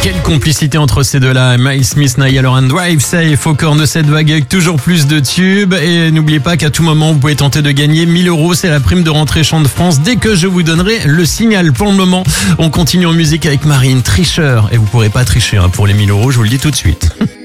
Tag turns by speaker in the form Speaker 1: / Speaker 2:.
Speaker 1: Quelle complicité entre ces deux-là. Miles Smith, Niall Horan, Drive Safe au cœur de cette vague avec toujours plus de tubes. Et n'oubliez pas qu'à tout moment, vous pouvez tenter de gagner 1000 €. C'est la prime de rentrée Chant de France dès que je vous donnerai le signal. Pour le moment, on continue en musique avec Marine, Tricheur. Et vous pourrez pas tricher pour les 1000 €, je vous le dis tout de suite.